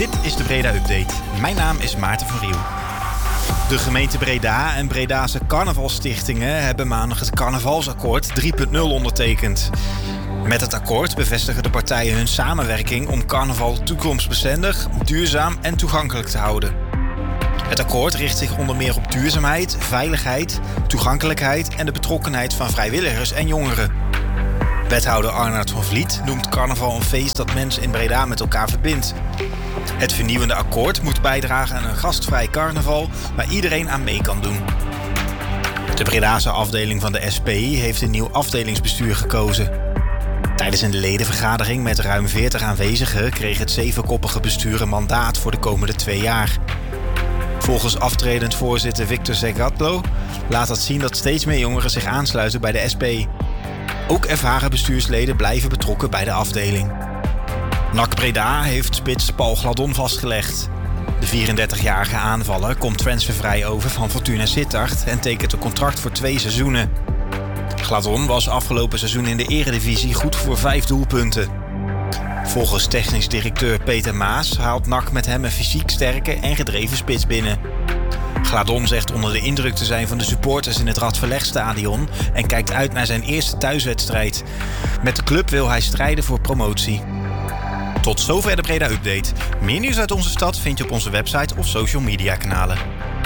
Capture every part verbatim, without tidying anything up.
Dit is de Breda Update. Mijn naam is Maarten van Riel. De gemeente Breda en Bredase carnavalstichtingen hebben maandag het carnavalsakkoord drie punt nul ondertekend. Met het akkoord bevestigen de partijen hun samenwerking om carnaval toekomstbestendig, duurzaam en toegankelijk te houden. Het akkoord richt zich onder meer op duurzaamheid, veiligheid, toegankelijkheid en de betrokkenheid van vrijwilligers en jongeren. Wethouder Arnoud van Vliet noemt carnaval een feest dat mensen in Breda met elkaar verbindt. Het vernieuwende akkoord moet bijdragen aan een gastvrij carnaval waar iedereen aan mee kan doen. De Bredase afdeling van de S P heeft een nieuw afdelingsbestuur gekozen. Tijdens een ledenvergadering met ruim veertig aanwezigen kreeg het zevenkoppige bestuur een mandaat voor de komende twee jaar. Volgens aftredend voorzitter Victor Zegatlo laat dat zien dat steeds meer jongeren zich aansluiten bij de S P. Ook ervaren bestuursleden blijven betrokken bij de afdeling. N A C Breda heeft spits Paul Gladon vastgelegd. De vierendertigjarige aanvaller komt transfervrij over van Fortuna Sittard en tekent een contract voor twee seizoenen. Gladon was afgelopen seizoen in de eredivisie goed voor vijf doelpunten. Volgens technisch directeur Peter Maas haalt N A C met hem een fysiek sterke en gedreven spits binnen. Gladon zegt onder de indruk te zijn van de supporters in het Radverlegstadion en kijkt uit naar zijn eerste thuiswedstrijd. Met de club wil hij strijden voor promotie. Tot zover de Breda Update. Meer nieuws uit onze stad vind je op onze website of social media kanalen.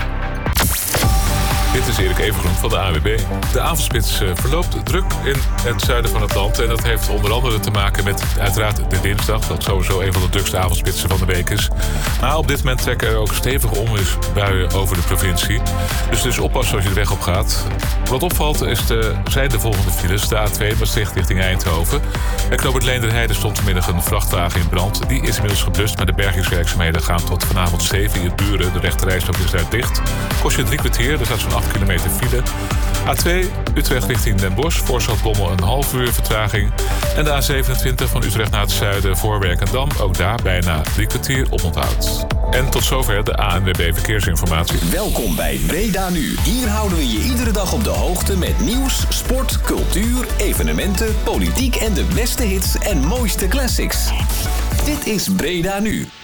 Dit is Erik Evengroen van de A N W B. De avondspits verloopt druk in het zuiden van het land. En dat heeft onder andere te maken met uiteraard de dinsdag, dat sowieso een van de drukste avondspitsen van de week is. Maar op dit moment trekken er ook stevige onweersbuien over de provincie. Dus dus oppassen als je de weg op gaat. Wat opvalt is de, zijn de volgende files. De A twee Maastricht richting Eindhoven. Bij knooppunt Leenderheide stond vanmiddag een vrachtwagen in brand. Die is inmiddels geblust, maar de bergingswerkzaamheden gaan tot vanavond zeven uur duren. De rechterrijstrook is daar dicht. Kost je drie kwartier, er staat zo'n acht kilometer file. A twee Utrecht richting Den Bosch, voor Zaltbommel een half uur vertraging. En de A zevenentwintig van Utrecht naar het zuiden voor Werkendam, ook daar bijna drie kwartier oponthoud. En tot zover de A N W B Verkeersinformatie. Welkom bij Breda Nu. Hier houden we je iedere dag op de hoogte met nieuws, sport, cultuur, evenementen, politiek en de beste hits en mooiste classics. Dit is Breda Nu.